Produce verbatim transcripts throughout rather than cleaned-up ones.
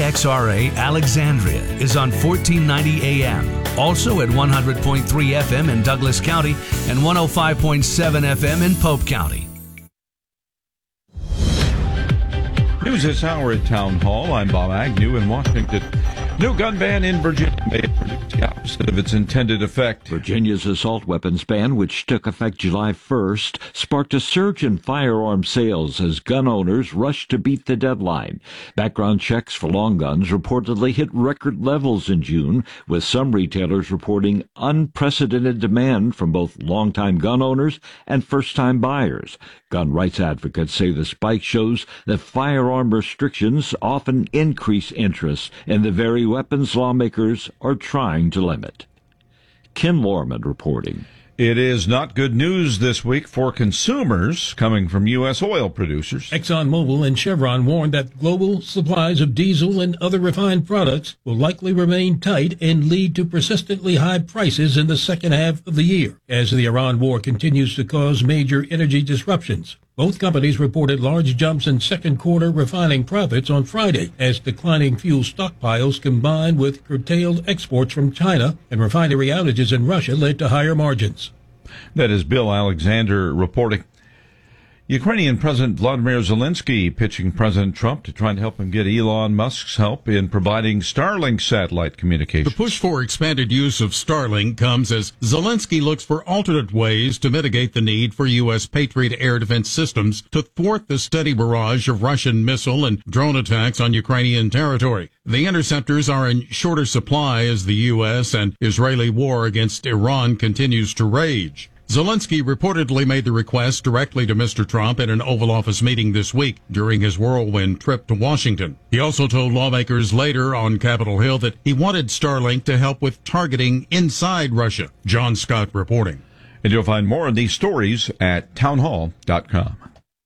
X R A Alexandria is on fourteen ninety A M, also at one hundred point three F M in Douglas County and one oh five point seven F M in Pope County. News this hour at Town Hall. I'm Bob Agnew in Washington. New gun ban in Virginia may produce the opposite of its intended effect. Virginia's assault weapons ban, which took effect July first, sparked a surge in firearm sales as gun owners rushed to beat the deadline. Background checks for long guns reportedly hit record levels in June, with some retailers reporting unprecedented demand from both longtime gun owners and first-time buyers. Gun rights advocates say the spike shows that firearm restrictions often increase interest in the very weapons lawmakers are trying to limit. Ken Lorman reporting. It is not good news this week for consumers coming from U S oil producers. ExxonMobil and Chevron warned that global supplies of diesel and other refined products will likely remain tight and lead to persistently high prices in the second half of the year, as the Iran war continues to cause major energy disruptions. Both companies reported large jumps in second quarter refining profits on Friday as declining fuel stockpiles combined with curtailed exports from China and refinery outages in Russia led to higher margins. That is Bill Alexander reporting. Ukrainian President Vladimir Zelensky pitching President Trump to try and help him get Elon Musk's help in providing Starlink satellite communications. The push for expanded use of Starlink comes as Zelensky looks for alternate ways to mitigate the need for U S Patriot air defense systems to thwart the steady barrage of Russian missile and drone attacks on Ukrainian territory. The interceptors are in shorter supply as the U S and Israeli war against Iran continues to rage. Zelensky reportedly made the request directly to Mister Trump at an Oval Office meeting this week during his whirlwind trip to Washington. He also told lawmakers later on Capitol Hill that he wanted Starlink to help with targeting inside Russia. John Scott reporting. And you'll find more of these stories at townhall dot com.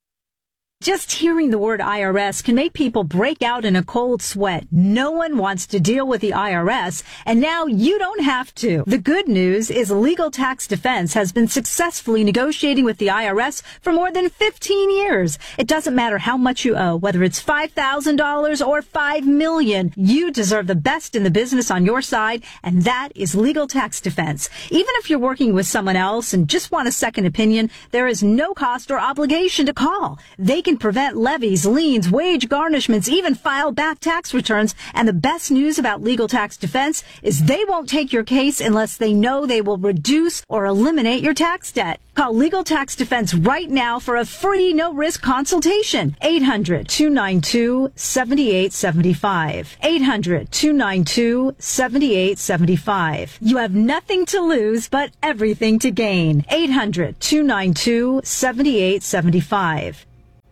Just hearing the word I R S can make people break out in a cold sweat. No one wants to deal with the I R S, and now you don't have to. The good news is Legal Tax Defense has been successfully negotiating with the I R S for more than fifteen years. It doesn't matter how much you owe, whether it's five thousand dollars or five million dollars. You deserve the best in the business on your side, and that is Legal Tax Defense. Even if you're working with someone else and just want a second opinion, there is no cost or obligation to call. They can prevent levies, liens, wage garnishments, even file back tax returns. And the best news about Legal Tax Defense is they won't take your case unless they know they will reduce or eliminate your tax debt. Call Legal Tax Defense right now for a free, no-risk consultation. eight hundred, two nine two, seven eight seven five. eight hundred, two nine two, seven eight seven five. You have nothing to lose but everything to gain. eight hundred, two nine two, seven eight seven five.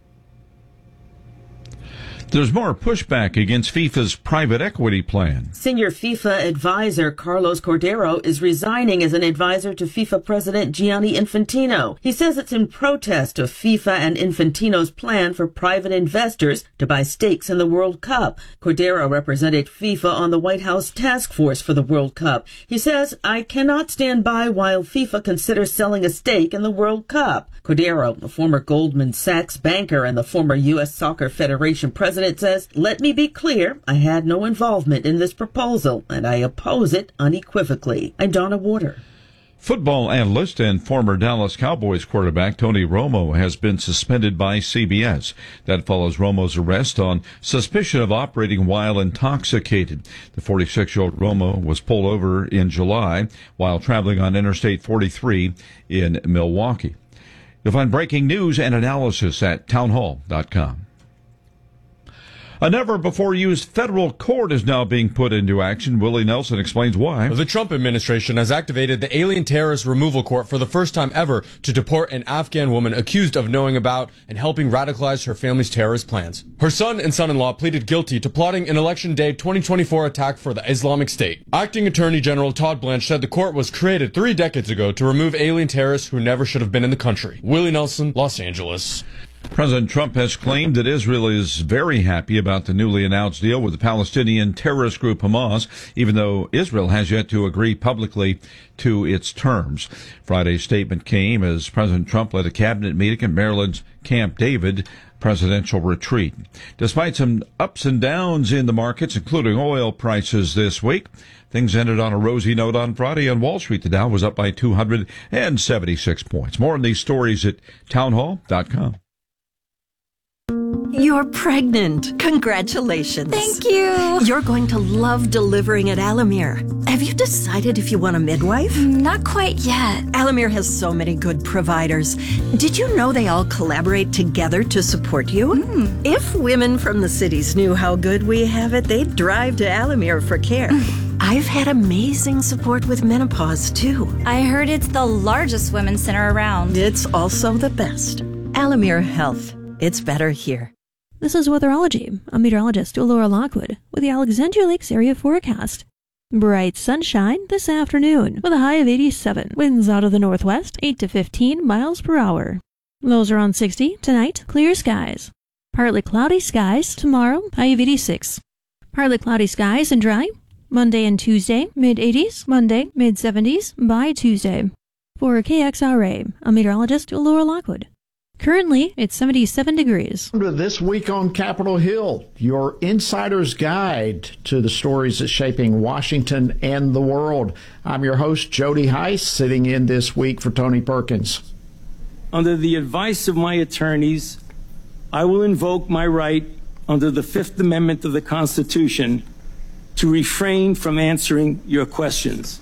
There's more pushback against FIFA's private equity plan. Senior FIFA advisor Carlos Cordero is resigning as an advisor to FIFA President Gianni Infantino. He says it's in protest of FIFA and Infantino's plan for private investors to buy stakes in the World Cup. Cordero represented FIFA on the White House task force for the World Cup. He says, I cannot stand by while FIFA considers selling a stake in the World Cup. Cordero, a former Goldman Sachs banker and the former U S Soccer Federation president, says, let me be clear, I had no involvement in this proposal, and I oppose it unequivocally. I'm Donna Warder. Football analyst and former Dallas Cowboys quarterback Tony Romo has been suspended by C B S. That follows Romo's arrest on suspicion of operating while intoxicated. The forty-six-year-old Romo was pulled over in July while traveling on Interstate forty-three in Milwaukee. You'll find breaking news and analysis at townhall dot com. A never-before-used federal court is now being put into action. Willie Nelson explains why. The Trump administration has activated the Alien Terrorist Removal Court for the first time ever to deport an Afghan woman accused of knowing about and helping radicalize her family's terrorist plans. Her son and son-in-law pleaded guilty to plotting an Election Day twenty twenty-four attack for the Islamic State. Acting Attorney General Todd Blanche said the court was created three decades ago to remove alien terrorists who never should have been in the country. Willie Nelson, Los Angeles. President Trump has claimed that Israel is very happy about the newly announced deal with the Palestinian terrorist group Hamas, even though Israel has yet to agree publicly to its terms. Friday's statement came as President Trump led a cabinet meeting at Maryland's Camp David presidential retreat. Despite some ups and downs in the markets, including oil prices this week, things ended on a rosy note on Friday. On Wall Street, the Dow was up by two hundred seventy-six points. More on these stories at townhall dot com. You're pregnant. Congratulations. Thank you. You're going to love delivering at Alamere. Have you decided if you want a midwife? Not quite yet. Alamere has so many good providers. Did you know they all collaborate together to support you? Mm. If women from the cities knew how good we have it, they'd drive to Alamere for care. I've had amazing support with menopause, too. I heard it's the largest women's center around. It's also the best. Alamere Health. It's better here. This is Weatherology. I'm meteorologist Laura Lockwood with the Alexandria Lakes area forecast. Bright sunshine this afternoon with a high of eighty-seven. Winds out of the northwest, eight to fifteen miles per hour. Lows around sixty. Tonight, clear skies. Partly cloudy skies tomorrow, high of eighty-six. Partly cloudy skies and dry. Monday and Tuesday, mid eighties. Monday, mid seventies by Tuesday. For K X R A, I'm meteorologist Laura Lockwood. Currently, it's seventy-seven degrees. This week on Capitol Hill, your insider's guide to the stories that's shaping Washington and the world. I'm your host, Jody Heiss, sitting in this week for Tony Perkins. Under the advice of my attorneys, I will invoke my right under the Fifth Amendment of the Constitution to refrain from answering your questions.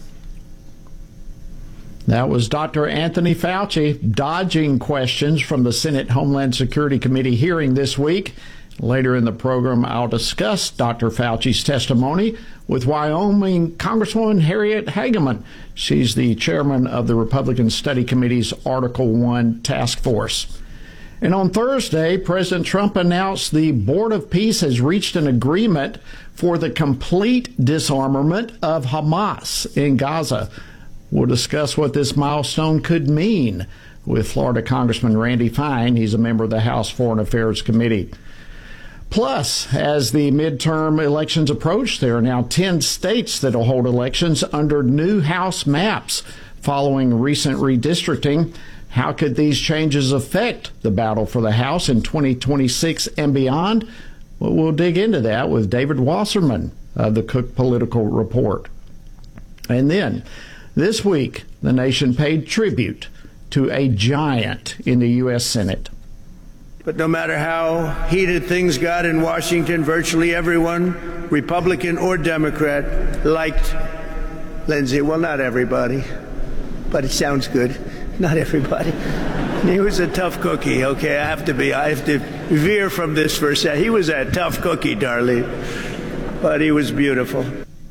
That was Doctor Anthony Fauci dodging questions from the Senate Homeland Security Committee hearing this week. Later in the program, I'll discuss Doctor Fauci's testimony with Wyoming Congresswoman Harriet Hageman. She's the chairman of the Republican Study Committee's Article One Task Force. And on Thursday, President Trump announced the Board of Peace has reached an agreement for the complete disarmament of Hamas in Gaza. We'll discuss what this milestone could mean with Florida Congressman Randy Fine. He's a member of the House Foreign Affairs Committee. Plus, as the midterm elections approach, there are now ten states that will hold elections under new House maps following recent redistricting. How could these changes affect the battle for the House in twenty twenty-six and beyond? Well, we'll dig into that with David Wasserman of the Cook Political Report. And then, this week, the nation paid tribute to a giant in the U S Senate. But no matter how heated things got in Washington, virtually everyone, Republican or Democrat, liked Lindsey. Well, not everybody, but it sounds good. Not everybody. He was a tough cookie, okay? I have to be, I have to veer from this for a second. He was a tough cookie, darling, but he was beautiful.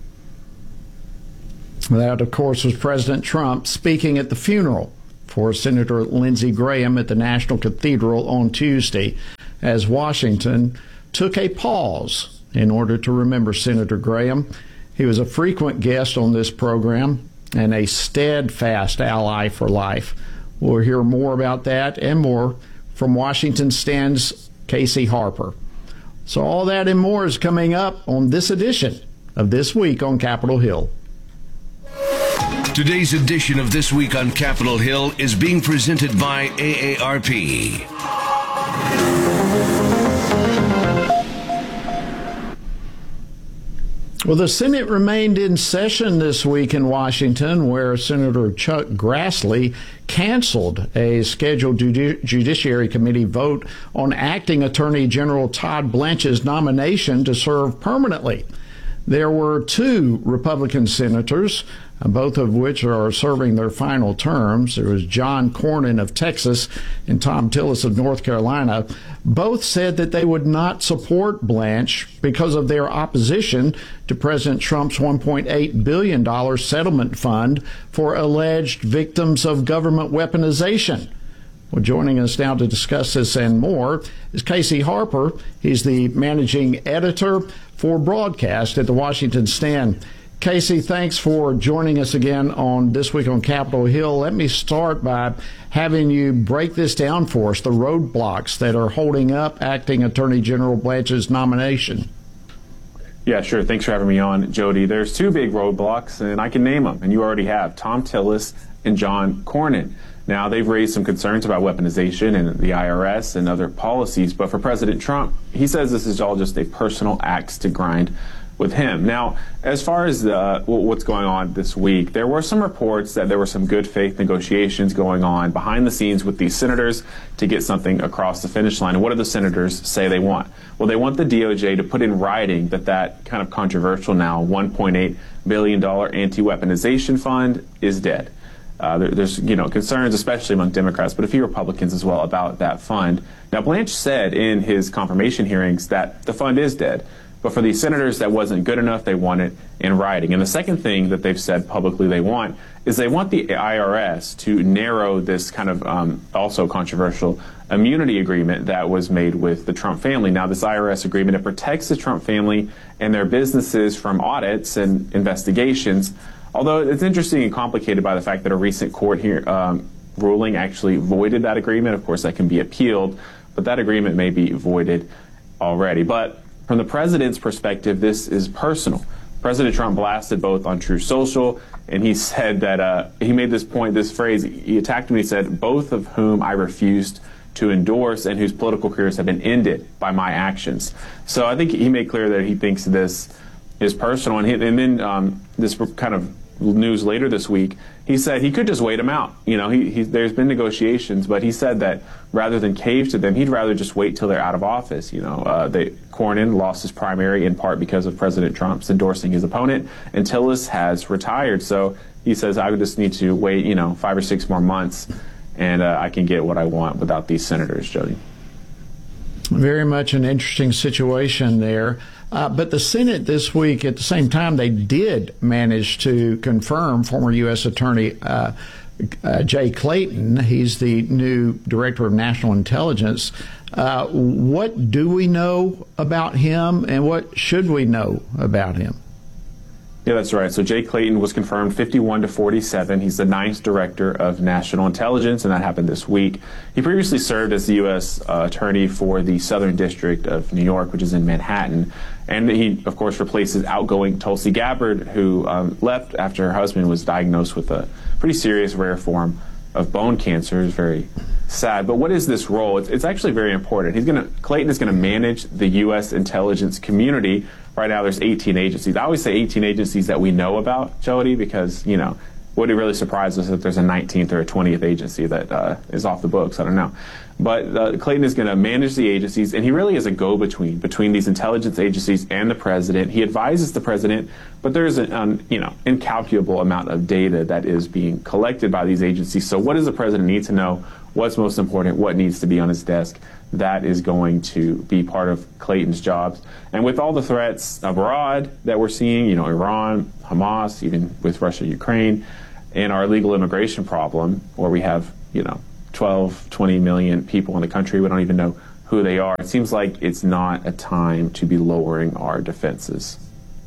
That, of course, was President Trump speaking at the funeral for Senator Lindsey Graham at the National Cathedral on Tuesday, as Washington took a pause in order to remember Senator Graham. He was a frequent guest on this program and a steadfast ally for life. We'll hear more about that and more from Washington Stand's Casey Harper. So all that and more is coming up on this edition of This Week on Capitol Hill. Today's edition of This Week on Capitol Hill is being presented by A A R P. Well, the Senate remained in session this week in Washington, where Senator Chuck Grassley canceled a scheduled Judi- Judiciary Committee vote on acting Attorney General Todd Blanche's nomination to serve permanently. There were two Republican senators, both of which are serving their final terms. There was John Cornyn of Texas and Tom Tillis of North Carolina. Both said that they would not support Blanche because of their opposition to President Trump's one point eight billion dollars settlement fund for alleged victims of government weaponization. Well, joining us now to discuss this and more is Casey Harper. He's the managing editor for broadcast at the Washington Stand. Casey, thanks for joining us again on This Week on Capitol Hill. Let me start by having you break this down for us, the roadblocks that are holding up Acting Attorney General Blanche's nomination. Yeah, sure. Thanks for having me on, Jody. There's two big roadblocks, and I can name them, and you already have, Thom Tillis and John Cornyn. Now, they've raised some concerns about weaponization and the I R S and other policies, but for President Trump, he says this is all just a personal axe to grind with him. Now, as far as uh, what's going on this week, there were some reports that there were some good faith negotiations going on behind the scenes with these senators to get something across the finish line. And what do the senators say they want? Well, they want the D O J to put in writing that that kind of controversial now one point eight billion dollars anti-weaponization fund is dead. Uh, there, there's, you know, concerns, especially among Democrats, but a few Republicans as well, about that fund. Now, Blanche said in his confirmation hearings that the fund is dead. But for these senators, that wasn't good enough. They want it in writing. And the second thing that they've said publicly they want is they want the I R S to narrow this kind of um, also controversial immunity agreement that was made with the Trump family. Now, this I R S agreement, it protects the Trump family and their businesses from audits and investigations, although it's interesting and complicated by the fact that a recent court here um, ruling actually voided that agreement. Of course, that can be appealed, but that agreement may be voided already. But from the president's perspective, this is personal. President Trump blasted both on Truth Social, and he said that uh, he made this point, this phrase, he attacked me, he said, both of whom I refused to endorse and whose political careers have been ended by my actions. So I think he made clear that he thinks this is personal. And, he, and then um, this kind of news later this week, he said he could just wait him out. You know, he, he, there's been negotiations, but he said that rather than cave to them, he'd rather just wait till they're out of office. You know, uh, they, Cornyn lost his primary in part because of President Trump's endorsing his opponent, and Tillis has retired. So he says, I would just need to wait, you know, five or six more months, and uh, I can get what I want without these senators, Jody. Very much an interesting situation there. Uh, but the Senate this week, at the same time, they did manage to confirm former U S Attorney uh, uh, Jay Clayton. He's the new Director of National Intelligence. Uh, what do we know about him, and what should we know about him? Yeah, that's right. So Jay Clayton was confirmed fifty-one to forty-seven. He's the ninth Director of National Intelligence, and that happened this week. He previously served as the U S uh, Attorney for the Southern District of New York, which is in Manhattan. And he, of course, replaces outgoing Tulsi Gabbard, who um, left after her husband was diagnosed with a pretty serious rare form of bone cancer. It's very sad. But what is this role? It's, it's actually very important. He's going to Clayton is going to manage the U S intelligence community. Right now, there's eighteen agencies. I always say eighteen agencies that we know about, Jody, because, you know, would it really surprise us if there's a nineteenth or a twentieth agency that uh, is off the books? I don't know. But uh, Clayton is going to manage the agencies, and he really is a go-between between these intelligence agencies and the president. He advises the president, but there's an um, you know, incalculable amount of data that is being collected by these agencies. So what does the president need to know? What's most important? What needs to be on his desk? That is going to be part of Clayton's jobs. And with all the threats abroad that we're seeing, you know, Iran, Hamas, even with Russia, Ukraine, and our illegal immigration problem, where we have, you know, twelve, twenty million people in the country, we don't even know who they are. It seems like it's not a time to be lowering our defenses.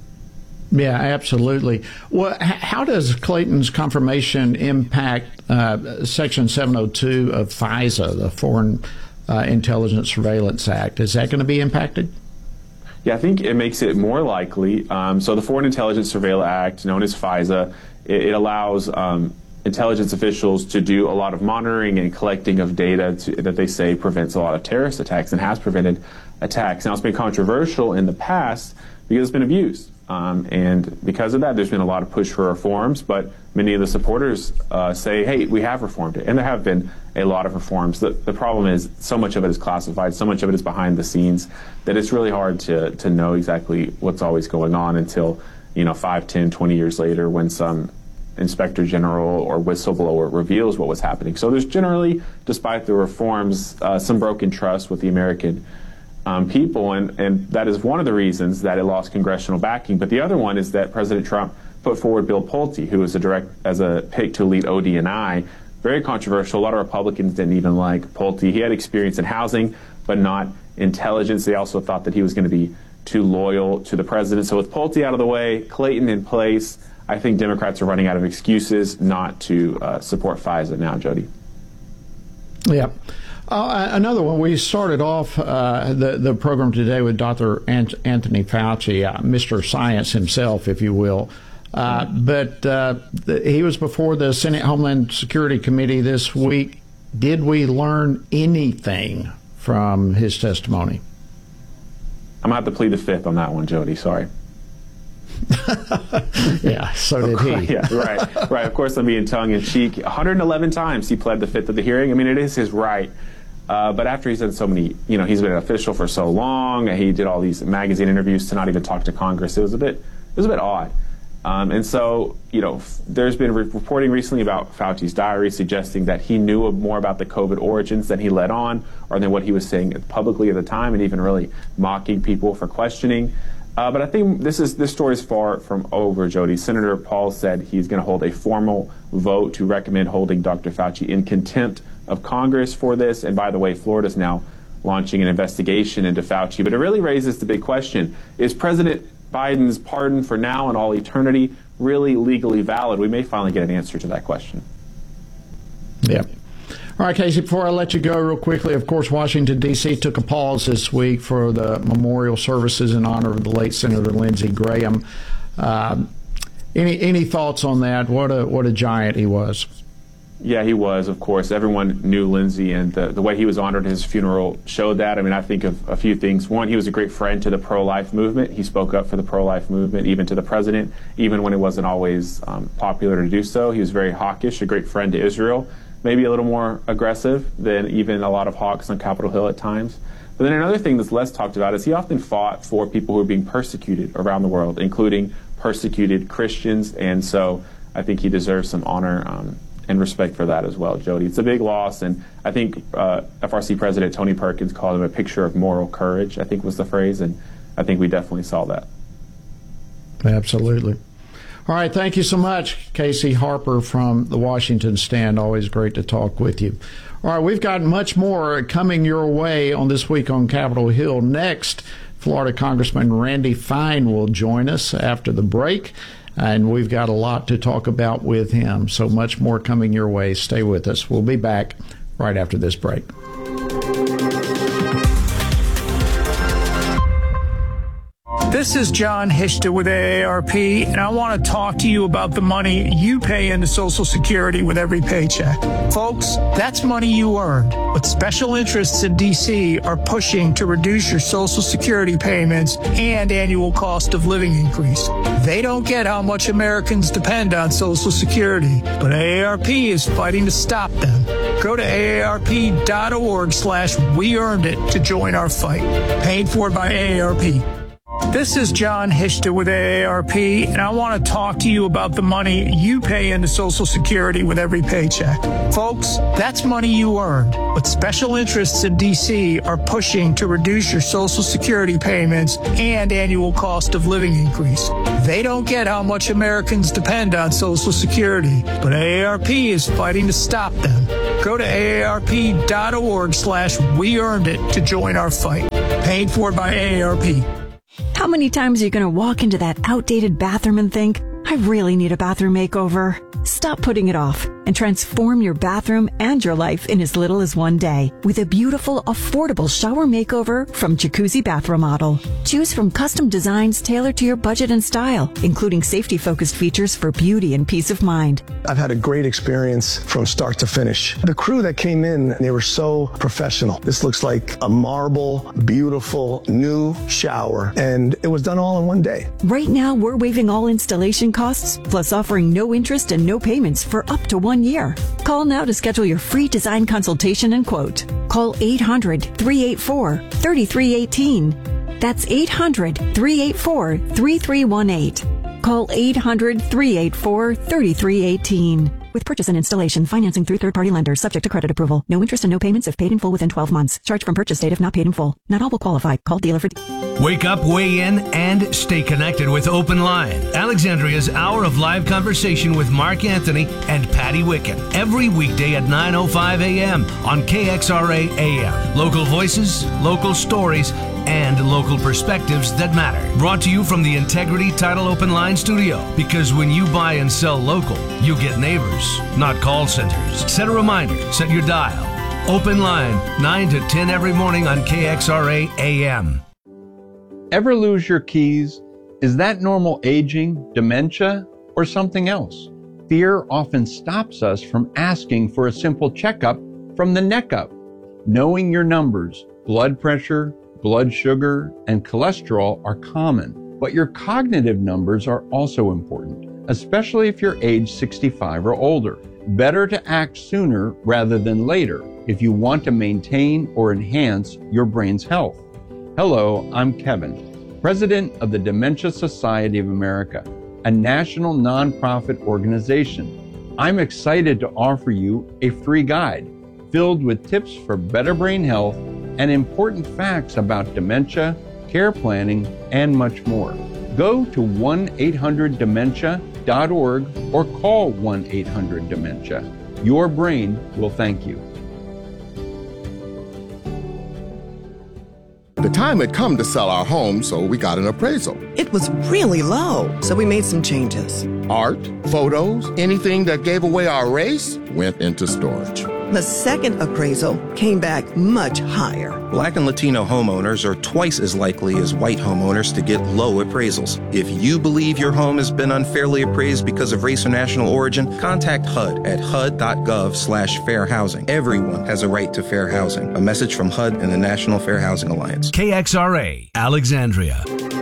Yeah, absolutely. Well, how does Clayton's confirmation impact uh, Section seven oh two of FISA, the Foreign uh, Intelligence Surveillance Act? Is that going to be impacted? Yeah, I think it makes it more likely. Um, so the Foreign Intelligence Surveillance Act, known as FISA, it, it allows um, intelligence officials to do a lot of monitoring and collecting of data to, that they say prevents a lot of terrorist attacks and has prevented attacks. Now, it's been controversial in the past because it's been abused. Um, and because of that, there's been a lot of push for reforms, but many of the supporters uh, say, hey, we have reformed it. And there have been a lot of reforms. The, the problem is so much of it is classified, so much of it is behind the scenes, that it's really hard to, to know exactly what's always going on until, you know, five, ten, twenty years later when some inspector general or whistleblower reveals what was happening. So there's generally, despite the reforms, uh, some broken trust with the American Um, people, and, and that is one of the reasons that it lost congressional backing. But the other one is that President Trump put forward Bill Pulte, who was a direct as a pick to lead O D and I. Very controversial. A lot of Republicans didn't even like Pulte. He had experience in housing, but not intelligence. They also thought that he was going to be too loyal to the president. So with Pulte out of the way, Clayton in place, I think Democrats are running out of excuses not to uh, support FISA now, Jody. Yeah. Uh, another one, we started off uh, the, the program today with Doctor Ant- Anthony Fauci, uh, Mister Science himself, if you will. Uh, but uh, the, he was before the Senate Homeland Security Committee this week. Did we learn anything from his testimony? I'm going to have to plead the fifth on that one, Jody. Sorry. Yeah, so did he. Yeah, right, right. Of course, I'm being tongue-in-cheek. one hundred eleven times he pled the fifth of the hearing. I mean, it is his right. Uh, but after he's done so many, you know, he's been an official for so long. He did all these magazine interviews to not even talk to Congress. It was a bit, it was a bit odd. Um, and so, you know, f- there's been re- reporting recently about Fauci's diary suggesting that he knew more about the COVID origins than he let on, or than what he was saying publicly at the time, and even really mocking people for questioning. Uh, but I think this is this story is far from over, Jody. Senator Paul said he's going to hold a formal vote to recommend holding Doctor Fauci in contempt of Congress for this. And by the way, Florida's now launching an investigation into Fauci. But it really raises the big question: is President Biden's pardon for now and all eternity really legally valid? We may finally get an answer to that question. Yeah. All right, Casey, before I let you go real quickly, of course, Washington, D C took a pause this week for the memorial services in honor of the late Senator Lindsey Graham. Um, any any thoughts on that? What a what a giant he was. Yeah, he was, of course. Everyone knew Lindsey, and the, the way he was honored at his funeral showed that. I mean, I think of a few things. One, he was a great friend to the pro-life movement. He spoke up for the pro-life movement, even to the president, even when it wasn't always um, popular to do so. He was very hawkish, a great friend to Israel, maybe a little more aggressive than even a lot of hawks on Capitol Hill at times. But then another thing that's less talked about is he often fought for people who were being persecuted around the world, including persecuted Christians. And so I think he deserves some honor um, and respect for that as well, Jody. It's a big loss, and I think uh, F R C President Tony Perkins called him a picture of moral courage, I think was the phrase, and I think we definitely saw that. Absolutely. All right, thank you so much, Casey Harper from the Washington Stand. Always great to talk with you. All right, we've got much more coming your way on This Week on Capitol Hill. Next, Florida Congressman Randy Fine will join us after the break, and we've got a lot to talk about with him. So much more coming your way. Stay with us. We'll be back right after this break. This is John Hishta with A A R P, and I want to talk to you about the money you pay into Social Security with every paycheck. Folks, that's money you earned, but special interests in D C are pushing to reduce your Social Security payments and annual cost of living increase. They don't get how much Americans depend on Social Security, but A A R P is fighting to stop them. Go to A A R P dot org slash we earned it to join our fight. Paid for by A A R P. This is John Hishta with A A R P, and I want to talk to you about the money you pay into Social Security with every paycheck. Folks, that's money you earned, but special interests in D C are pushing to reduce your Social Security payments and annual cost of living increase. They don't get how much Americans depend on Social Security, but A A R P is fighting to stop them. Go to A A R P dot org slash we earned it to join our fight. Paid for by A A R P. How many times are you going to walk into that outdated bathroom and think, I really need a bathroom makeover? Stop putting it off and transform your bathroom and your life in as little as one day with a beautiful, affordable shower makeover from Jacuzzi Bath Remodel. Choose from custom designs tailored to your budget and style, including safety-focused features for beauty and peace of mind. I've had a great experience from start to finish. The crew that came in, they were so professional. This looks like a marble, beautiful, new shower, and it was done all in one day. Right now, we're waiving all installation costs, plus offering no interest and no payments for up to one year. Call now to schedule your free design consultation and quote. Call eight hundred, three eight four, three three one eight. That's eight hundred, three eight four, three three one eight. Call eight hundred, three eight four, three three one eight. With purchase and installation, financing through third-party lenders, subject to credit approval. No interest and no payments if paid in full within twelve months. Charge from purchase date if not paid in full. Not all will qualify. Call dealer for... Wake up, weigh in, and stay connected with Open Line, Alexandria's hour of live conversation with Mark Anthony and Patty Wicken. Every weekday at nine oh five a.m. on K X R A A M. Local voices, local stories, and local perspectives that matter. Brought to you from the Integrity Title Open Line Studio. Because when you buy and sell local, you get neighbors, not call centers. Set a reminder, set your dial. Open Line, nine to ten every morning on K X R A A M. Ever lose your keys? Is that normal aging, dementia, or something else? Fear often stops us from asking for a simple checkup from the neck up. Knowing your numbers, blood pressure, blood sugar, and cholesterol are common, but your cognitive numbers are also important, especially if you're age sixty-five or older. Better to act sooner rather than later if you want to maintain or enhance your brain's health. Hello, I'm Kevin, President of the Dementia Society of America, a national nonprofit organization. I'm excited to offer you a free guide filled with tips for better brain health and important facts about dementia, care planning, and much more. Go to one eight hundred dementia dot org or call one eight hundred dementia. Your brain will thank you. The time had come to sell our home, so we got an appraisal. It was really low, so we made some changes. Art, photos, anything that gave away our race went into storage. The second appraisal came back much higher. Black and Latino homeowners are twice as likely as white homeowners to get low appraisals. If you believe your home has been unfairly appraised because of race or national origin, contact H U D at H U D dot gov slash fair housing. Everyone has a right to fair housing. A message from H U D and the National Fair Housing Alliance. K X R A, Alexandria.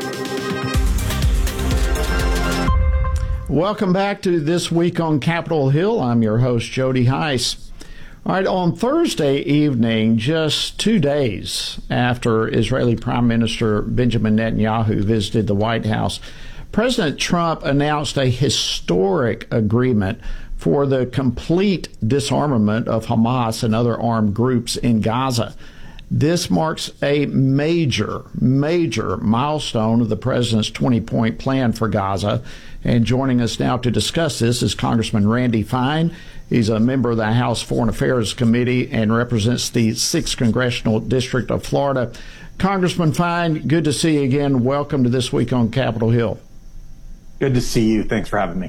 Welcome back to This Week on Capitol Hill. I'm your host, Jody Heiss. All right, on Thursday evening, just two days after Israeli Prime Minister Benjamin Netanyahu visited the White House, President Trump announced a historic agreement for the complete disarmament of Hamas and other armed groups in Gaza. This marks a major, major milestone of the president's twenty-point plan for Gaza. And joining us now to discuss this is Congressman Randy Fine. He's a member of the House Foreign Affairs Committee and represents the sixth Congressional District of Florida. Congressman Fine, good to see you again. Welcome to This Week on Capitol Hill. Good to see you. Thanks for having me.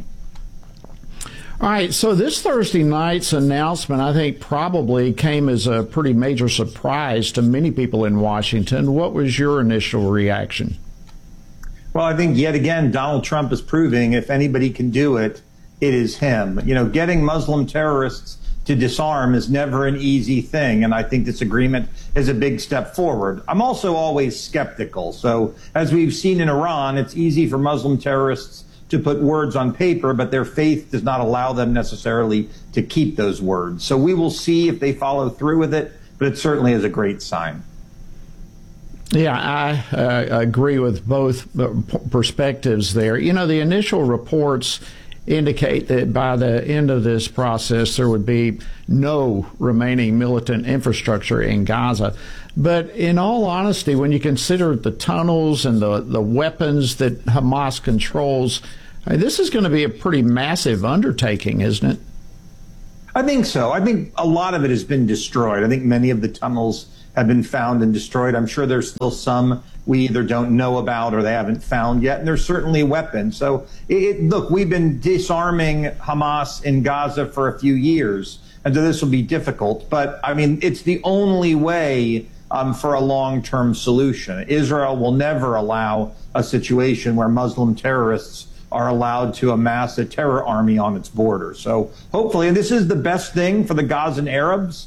All right, so this Thursday night's announcement, I think, probably came as a pretty major surprise to many people in Washington. What was your initial reaction? Well, I think yet again, Donald Trump is proving if anybody can do it, it is him. You know, getting Muslim terrorists to disarm is never an easy thing, and I think this agreement is a big step forward. I'm also always skeptical. So as we've seen in Iran, it's easy for Muslim terrorists to put words on paper, but their faith does not allow them necessarily to keep those words. So we will see if they follow through with it, but it certainly is a great sign. Yeah, I uh, agree with both perspectives there. You know, the initial reports indicate that by the end of this process, there would be no remaining militant infrastructure in Gaza. But in all honesty, when you consider the tunnels and the, the weapons that Hamas controls, this is going to be a pretty massive undertaking, isn't it? I think so. I think a lot of it has been destroyed. I think many of the tunnels have been found and destroyed. I'm sure there's still some we either don't know about or they haven't found yet. And there's certainly weapons. So it, look, we've been disarming Hamas in Gaza for a few years. And so this will be difficult. But I mean, it's the only way um, for a long-term solution. Israel will never allow a situation where Muslim terrorists are allowed to amass a terror army on its border. So hopefully, and this is the best thing for the Gazan Arabs,